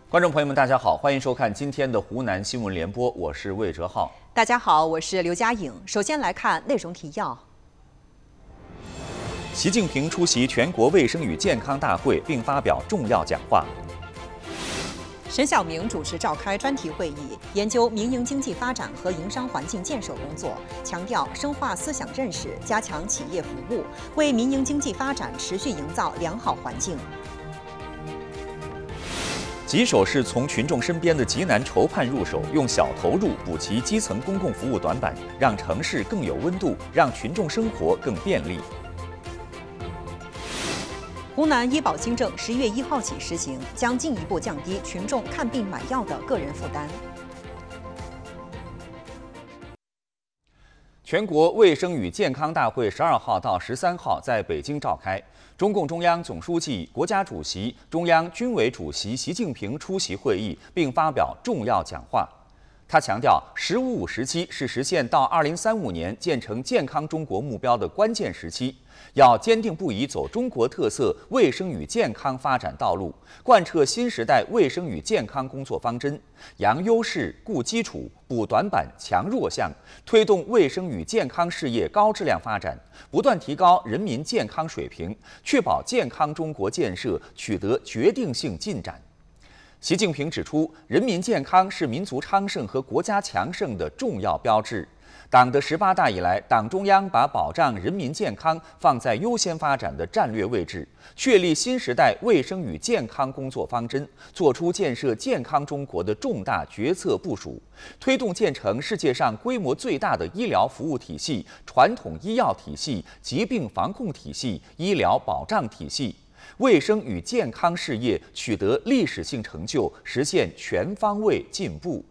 观众朋友们，大家好，欢迎收看今天的湖南新闻联播，我是魏哲浩。 大家好，我是刘佳颖。首先来看内容提要。 习近平出席全国卫生与健康大会并发表重要讲话。 沈晓明主持召开专题会议，研究民营经济发展和营商环境建设工作，强调深化思想认识，加强企业服务，为民营经济发展持续营造良好环境。 吉首是从群众身边的急难筹盼入手，用小投入补齐基层公共服务短板，让城市更有温度，让群众生活更便利。 湖南医保新政11月1号起实行，将进一步降低群众看病买药的个人负担。 全国卫生与健康大会12号到13号在北京召开，中共中央总书记、国家主席、中央军委主席习近平出席会议，并发表重要讲话。他强调，“15+5”时期是实现到2035年建成健康中国目标的关键时期，要坚定不移走中国特色卫生与健康发展道路，贯彻新时代卫生与健康工作方针，扬优势、固基础、补短板、强弱项，推动卫生与健康事业高质量发展，不断提高人民健康水平，确保健康中国建设取得决定性进展。习近平指出，人民健康是民族昌盛和国家强盛的重要标志。党的18大以来，党中央把保障人民健康放在优先发展的战略位置，确立新时代卫生与健康工作方针，作出建设健康中国的重大决策部署，推动建成世界上规模最大的医疗服务体系、传统医药体系、疾病防控体系、医疗保障体系。卫生与健康事业取得历史性成就，实现全方位进步。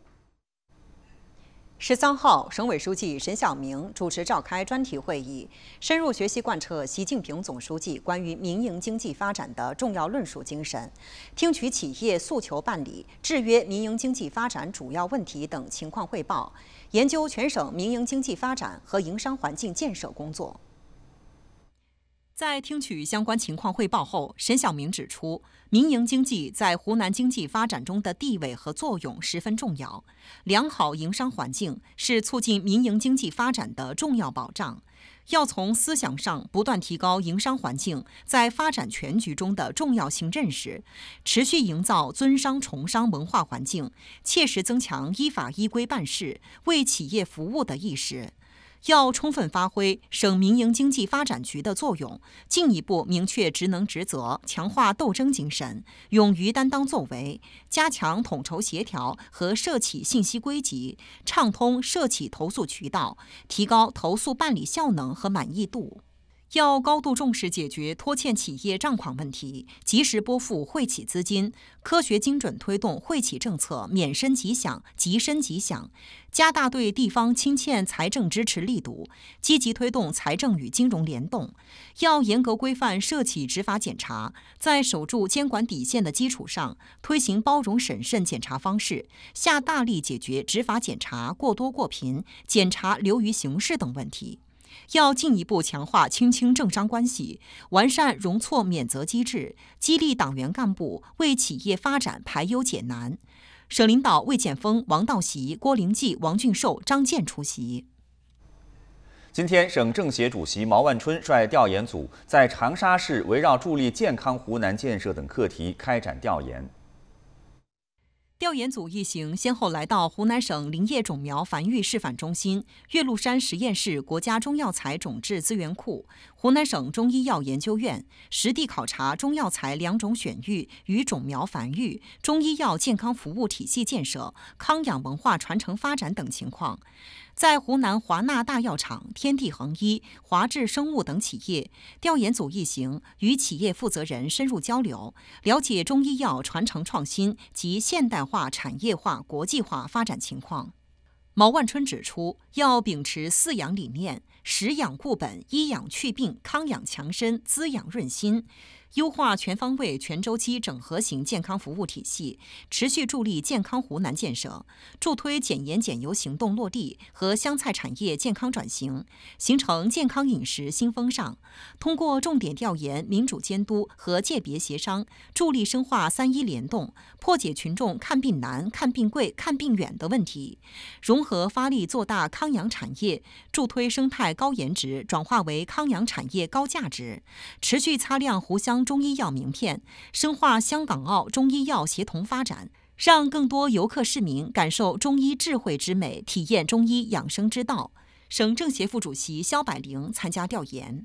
13号，省委书记沈晓明主持召开专题会议，深入学习贯彻习近平总书记关于民营经济发展的重要论述精神，听取企业诉求办理、制约民营经济发展主要问题等情况汇报，研究全省民营经济发展和营商环境建设工作。在听取相关情况汇报后，沈晓明指出，民营经济在湖南经济发展中的地位和作用十分重要，良好营商环境是促进民营经济发展的重要保障。要从思想上不断提高营商环境在发展全局中的重要性认识，持续营造尊商崇商文化环境，切实增强依法依规办事、为企业服务的意识。要充分发挥省民营经济发展局的作用，进一步明确职能职责，强化斗争精神，勇于担当作为，加强统筹协调和社企信息归集，畅通社企投诉渠道，提高投诉办理效能和满意度。要高度重视解决拖欠企业账款问题，及时拨付惠企资金，科学精准推动惠企政策免申即享、即申即享，加大对地方倾欠财政支持力度，积极推动财政与金融联动。要严格规范社企执法检查，在守住监管底线的基础上，推行包容审慎检查方式，下大力解决执法检查过多过频、检查流于形式等问题。要进一步强化亲清政商关系，完善容错免责机制，激励党员干部为企业发展排忧解难。省领导魏建峰、王道习、郭灵济、王俊寿、张健出席。 今天，省政协主席毛万春率调研组在长沙市围绕助力健康湖南建设等课题开展调研。 调研组一行先后来到湖南省林业种苗繁育示范中心、岳麓山实验室国家中药材种质资源库、湖南省中医药研究院，实地考察中药材良种选育与种苗繁育、中医药健康服务体系建设、康养文化传承发展等情况。在湖南华纳大药厂、天地恒医、华智生物等企业，调研组一行与企业负责人深入交流，了解中医药传承创新及现代化产业化国际化发展情况。毛万春指出，要秉持4养理念，食养固本，医养祛病，康养强身，滋养润心。 优化全方位、全周期整合型健康服务体系，持续助力健康湖南建设，助推减盐减油行动落地和湘菜产业健康转型，形成健康饮食新风尚。通过重点调研、民主监督和界别协商，助力深化3-1联动，破解群众看病难、看病贵、看病远的问题，融合发力做大康养产业，助推生态高颜值转化为康养产业高价值，持续擦亮湖湘中医药名片，深化湘港澳中医药协同发展，让更多游客市民感受中医智慧之美，体验中医养生之道。省政协副主席肖百灵参加调研。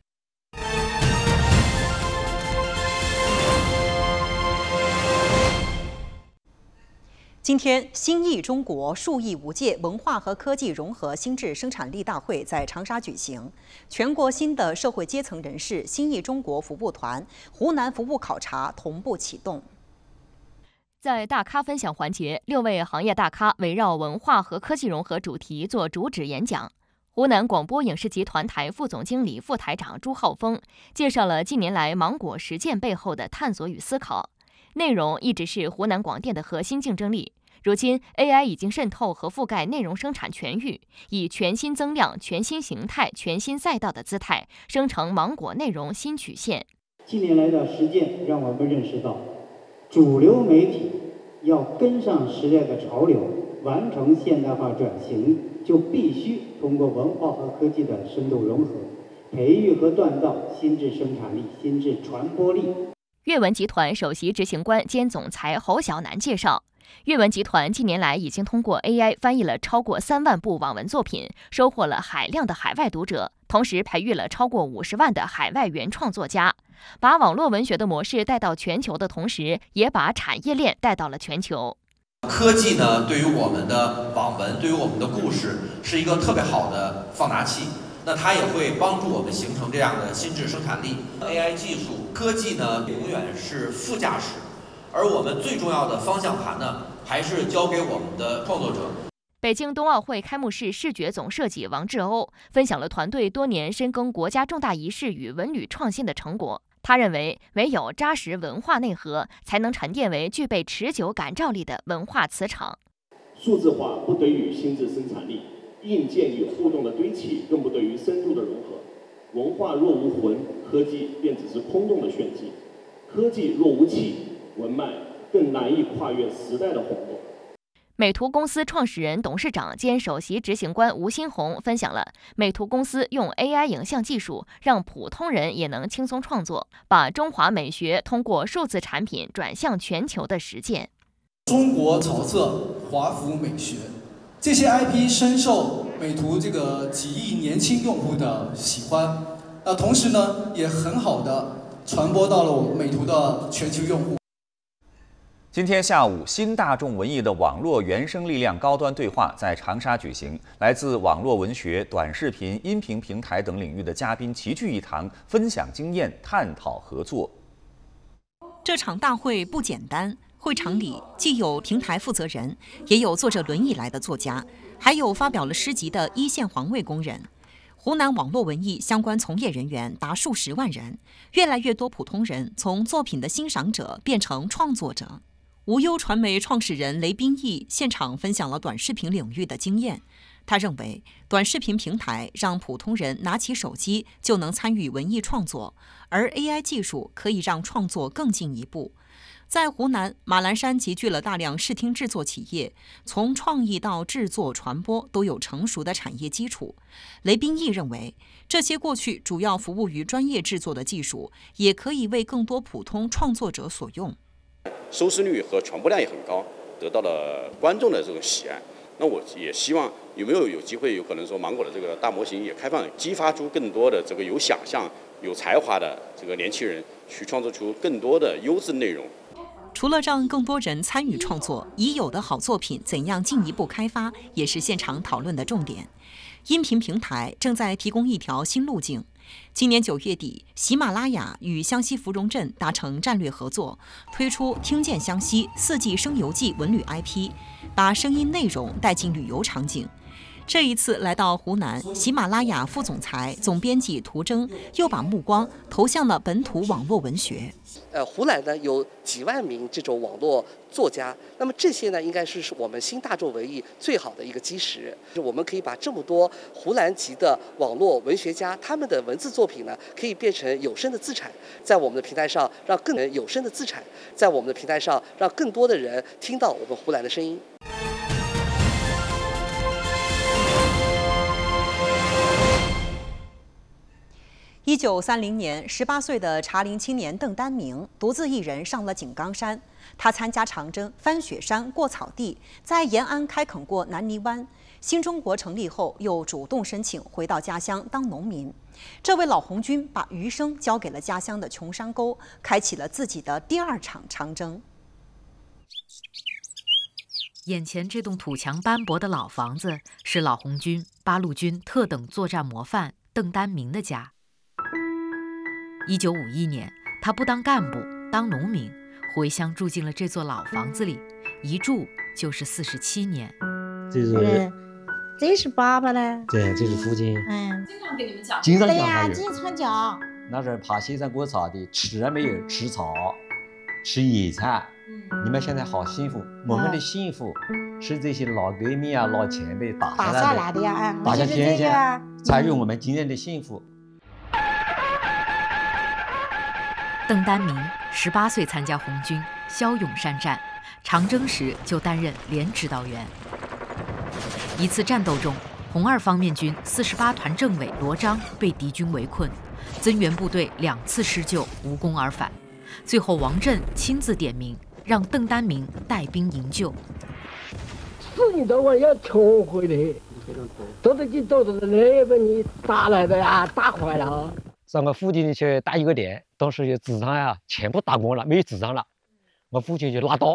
今天，新翼中国数亿无界文化和科技融合新质生产力大会在长沙举行。全国新的社会阶层人士新翼中国服务团湖南服务考察同步启动。 在大咖分享环节，6位行业大咖围绕文化和科技融合主题做主旨演讲。湖南广播影视集团台副总经理、副台长朱浩峰介绍了近年来芒果实践背后的探索与思考。内容一直是湖南广电的核心竞争力。如今 AI 已经渗透和覆盖内容生产全域，以全新增量、全新形态、全新赛道的姿态，生成芒果内容新曲线。 近年来的实践让我们认识到，主流媒体要跟上时代的潮流，完成现代化转型，就必须通过文化和科技的深度融合，培育和锻造新质生产力、新质传播力。 阅文集团首席执行官兼总裁侯小南介绍，阅文集团近年来已经通过 AI 翻译了超过3万部网文作品，收获了海量的海外读者，同时培育了超过50万的海外原创作家。把网络文学的模式带到全球的同时，也把产业链带到了全球。 科技呢，对于我们的网文，对于我们的故事，是一个特别好的放大器。那它也会帮助我们形成这样的新质生产力。AI 技术、科技呢，永远是副驾驶，而我们最重要的方向盘呢，还是交给我们的创作者。 北京冬奥会开幕式视觉总设计王志欧分享了团队多年深耕国家重大仪式与文旅创新的成果。他认为，唯有扎实文化内核，才能沉淀为具备持久感召力的文化磁场。 数字化不等于新质生产力，硬件与互动的堆砌更不等于深度的融合。文化若无魂，科技便只是空洞的炫技；科技若无气，文脉更难以跨越时代的洪流。 美图公司创始人、董事长兼首席执行官吴新红分享了美图公司用 AI 影像技术让普通人也能轻松创作，把中华美学通过数字产品转向全球的实践。 中国草色，华服美学，这些 IP 深受美图这个几亿年轻用户的喜欢，同时呢，也很好的传播到了我们美图的全球用户。 今天下午，新大众文艺的网络原生力量高端对话在长沙举行，来自网络文学、短视频、音频平台等领域的嘉宾齐聚一堂，分享经验，探讨合作。 这场大会不简单，会场里既有平台负责人，也有坐着轮椅来的作家，还有发表了诗集的一线环卫工人。湖南网络文艺相关从业人员达数10万人，越来越多普通人从作品的欣赏者变成创作者。无忧传媒创始人雷斌义现场分享了短视频领域的经验。他认为，短视频平台让普通人拿起手机就能参与文艺创作，而 AI 技术可以让创作更进一步。在湖南，马栏山集聚了大量视听制作企业，从创意到制作、传播都有成熟的产业基础。雷斌义认为，这些过去主要服务于专业制作的技术，也可以为更多普通创作者所用。 收视率和传播量也很高，得到了观众的这种喜爱。那我也希望有机会，有可能说芒果的这个大模型也开放，激发出更多的这个有想象、有才华的这个年轻人，去创作出更多的优质内容。 除了让更多人参与创作，已有的好作品怎样进一步开发，也是现场讨论的重点。音频平台正在提供一条新路径。今年9月底，喜马拉雅与湘西芙蓉镇达成战略合作，推出《听见湘西4季声游记》文旅 IP， 把声音内容带进旅游场景。 这一次来到湖南，喜马拉雅副总裁、总编辑涂征又把目光投向了本土网络文学。 湖南呢有几万名这种网络作家，那么这些呢应该是我们新大众文艺最好的一个基石。我们可以把这么多湖南籍的网络文学家他们的文字作品呢，可以变成有声的资产，在我们的平台上让更多人有声的资产，在我们的平台上让更多的人听到我们湖南的声音。 1930年，18岁的茶陵青年邓丹明独自一人上了井冈山。他参加长征，翻雪山，过草地，在延安开垦过南泥湾。新中国成立后，又主动申请回到家乡当农民。这位老红军把余生交给了家乡的穷山沟，开启了自己的第2场长征。 眼前这栋土墙斑驳的老房子，是老红军八路军特等作战模范邓丹明的家。1951年，他不当干部，当农民，回乡住进了这座老房子里，一住就是47年。 这是爸爸呢， 对，这是父亲。 经常跟你们讲， 经常讲。 对呀，经常讲。 那时候爬西山过草地，吃没有？吃草，吃野菜。你们现在好幸福，我们的幸福是这些老革命啊、老前辈打下来的呀， 打下天下，才有我们今天的幸福。 邓丹明18岁参加红军，骁勇善战，长征时就担任连指导员。一次战斗中，红二方面军48团政委罗章被敌军围困，增援部队2次施救，无功而返。最后王震亲自点名，让邓丹明带兵营救。 是你早晚要冲回来，走着就走着那把你打来的呀，打坏了。 上我父亲去打一个连，当时就纸上呀全部打光了，没有纸张了。我父亲就拿刀